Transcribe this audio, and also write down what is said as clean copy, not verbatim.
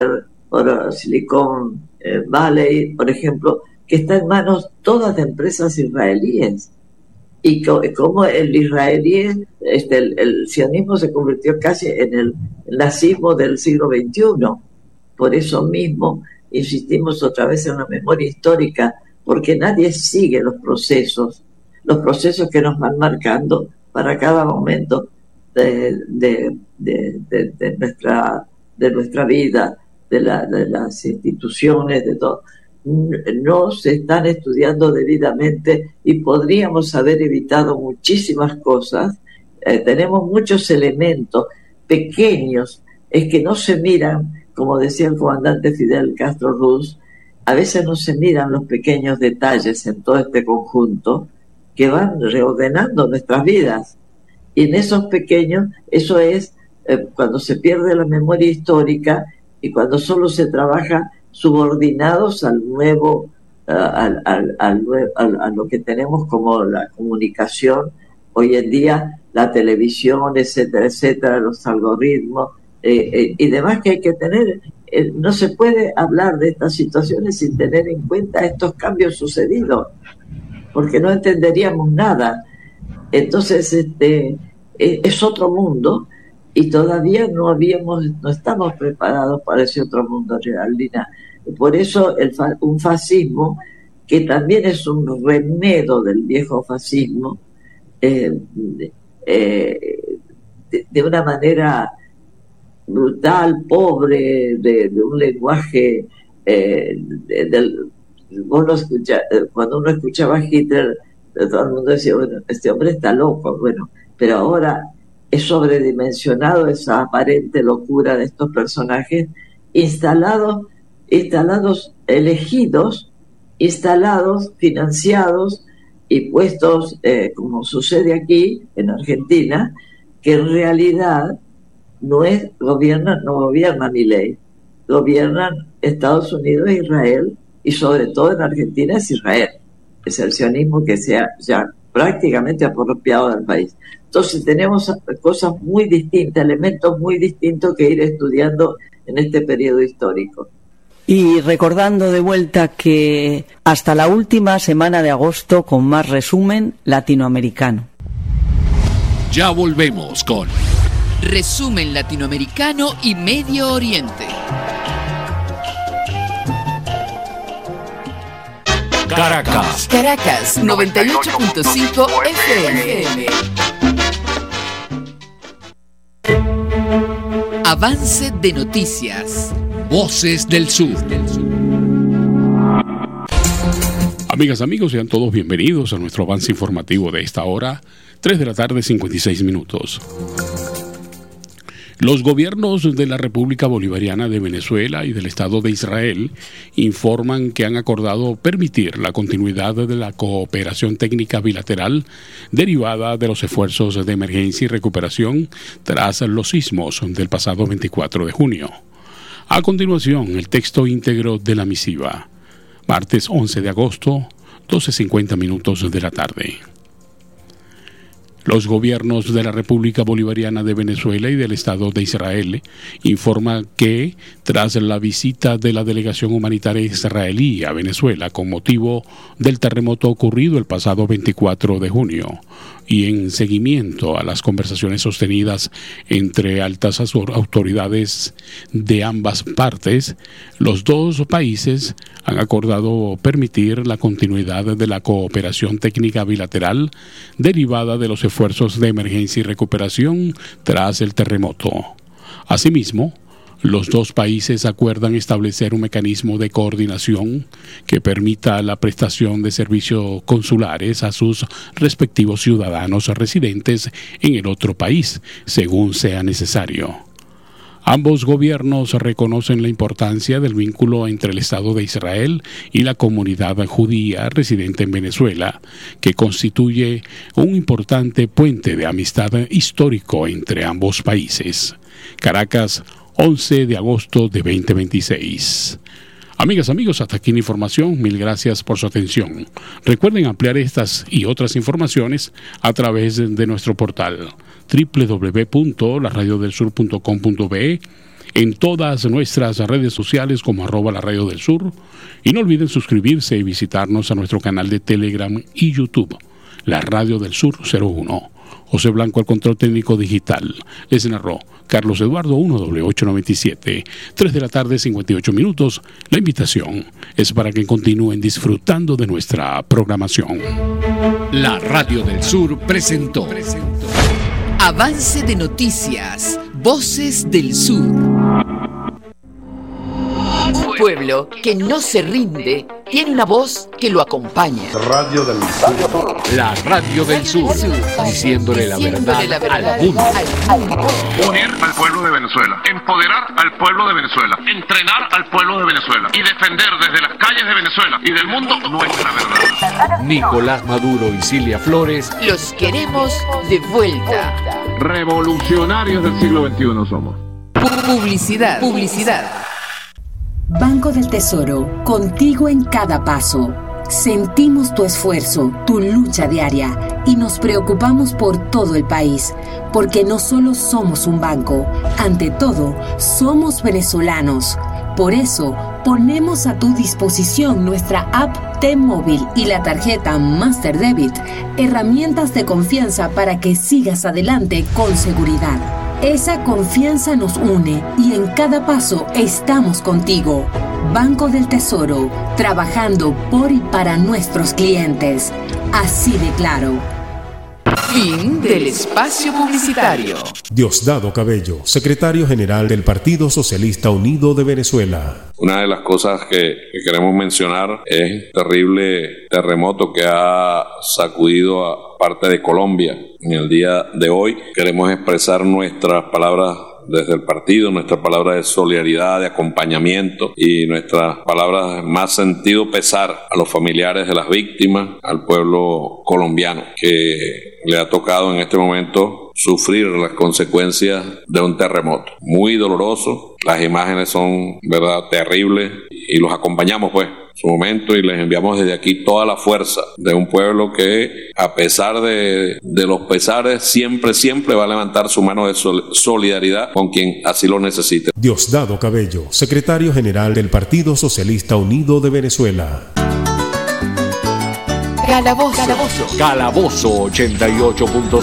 por Silicon Valley, por ejemplo, que está en manos todas de empresas israelíes. Y como el israelí, el sionismo se convirtió casi en el nazismo del siglo XXI. Por eso mismo insistimos otra vez en la memoria histórica, porque nadie sigue los procesos que nos van marcando para cada momento de nuestra vida, de las instituciones, de todo. No se están estudiando debidamente y podríamos haber evitado muchísimas cosas. Tenemos muchos elementos pequeños, es que no se miran, como decía el comandante Fidel Castro Ruz, a veces no se miran los pequeños detalles en todo este conjunto que van reordenando nuestras vidas. Y en esos pequeños, eso es cuando se pierde la memoria histórica y cuando solo se trabaja subordinados al nuevo, a lo que tenemos como la comunicación hoy en día, la televisión, etcétera, etcétera, los algoritmos y demás que hay que tener. No se puede hablar de estas situaciones sin tener en cuenta estos cambios sucedidos, porque no entenderíamos nada. Entonces es otro mundo y todavía no estamos preparados para ese otro mundo real, Lina. Por eso un fascismo que también es un remedo del viejo fascismo, de una manera brutal, pobre, de un lenguaje vos lo cuando uno escuchaba a Hitler, todo el mundo decía, bueno, este hombre está loco, bueno, pero ahora es sobredimensionado esa aparente locura de estos personajes instalados, elegidos, financiados y puestos, como sucede aquí en Argentina, que en realidad no gobierna Milei, gobiernan Estados Unidos e Israel, y sobre todo en Argentina es Israel, es el sionismo que se ha ya prácticamente apropiado del país. Entonces tenemos cosas muy distintas, elementos muy distintos que ir estudiando en este periodo histórico. Y recordando de vuelta que hasta la última semana de agosto con más resumen latinoamericano. Ya volvemos con Resumen Latinoamericano y Medio Oriente. Caracas 98.5 FM. Avance de noticias. Voces del Sur. Amigas, amigos, sean todos bienvenidos a nuestro avance informativo de esta hora, 3 de la tarde, 56 minutos. Los gobiernos de la República Bolivariana de Venezuela y del Estado de Israel informan que han acordado permitir la continuidad de la cooperación técnica bilateral derivada de los esfuerzos de emergencia y recuperación tras los sismos del pasado 24 de junio. A continuación, el texto íntegro de la misiva. Martes 11 de agosto, 12:50 minutos de la tarde. Los gobiernos de la República Bolivariana de Venezuela y del Estado de Israel informan que, tras la visita de la delegación humanitaria israelí a Venezuela con motivo del terremoto ocurrido el pasado 24 de junio, y en seguimiento a las conversaciones sostenidas entre altas autoridades de ambas partes, los dos países han acordado permitir la continuidad de la cooperación técnica bilateral derivada de los esfuerzos de emergencia y recuperación tras el terremoto. Asimismo, los dos países acuerdan establecer un mecanismo de coordinación que permita la prestación de servicios consulares a sus respectivos ciudadanos residentes en el otro país, según sea necesario. Ambos gobiernos reconocen la importancia del vínculo entre el Estado de Israel y la comunidad judía residente en Venezuela, que constituye un importante puente de amistad histórico entre ambos países. Caracas, 11 de agosto de 2026. Amigas, amigos, hasta aquí la información. Mil gracias por su atención. Recuerden ampliar estas y otras informaciones a través de nuestro portal www.laradiodelsur.com.be en todas nuestras redes sociales como @la Radio del Sur, y no olviden suscribirse y visitarnos a nuestro canal de Telegram y YouTube, La Radio del Sur 01. José Blanco al control técnico digital. Les narró Carlos Eduardo 1W897. 3 de la tarde, 58 minutos. La invitación es para que continúen disfrutando de nuestra programación. La Radio del Sur presentó Avance de Noticias, Voces del Sur. Un pueblo que no se rinde tiene una voz que lo acompaña. Radio del Sur. La Radio del Sur, diciéndole la verdad al mundo. Unir al pueblo de Venezuela, empoderar al pueblo de Venezuela, entrenar al pueblo de Venezuela y defender desde las calles de Venezuela y del mundo nuestra verdad. Nicolás Maduro y Cilia Flores. Los queremos de vuelta. Revolucionarios del siglo XXI somos. Publicidad. Banco del Tesoro, contigo en cada paso. Sentimos tu esfuerzo, tu lucha diaria y nos preocupamos por todo el país, porque no solo somos un banco, ante todo, somos venezolanos. Por eso, ponemos a tu disposición nuestra app T-Móvil y la tarjeta Master Debit, herramientas de confianza para que sigas adelante con seguridad. Esa confianza nos une y en cada paso estamos contigo. Banco del Tesoro, trabajando por y para nuestros clientes. Así de claro. Fin del espacio publicitario. Diosdado Cabello, secretario general del Partido Socialista Unido de Venezuela. Una de las cosas que queremos mencionar es el terrible terremoto que ha sacudido a parte de Colombia. En el día de hoy queremos expresar nuestras palabras desde el partido, nuestras palabras de solidaridad, de acompañamiento y nuestras palabras más sentido pesar a los familiares de las víctimas, al pueblo colombiano que le ha tocado en este momento sufrir las consecuencias de un terremoto. Muy doloroso, las imágenes son, verdad, terribles y los acompañamos pues en su momento y les enviamos desde aquí toda la fuerza de un pueblo que a pesar de los pesares siempre va a levantar su mano de solidaridad con quien así lo necesite. Diosdado Cabello, secretario general del Partido Socialista Unido de Venezuela. Calabozo 88.5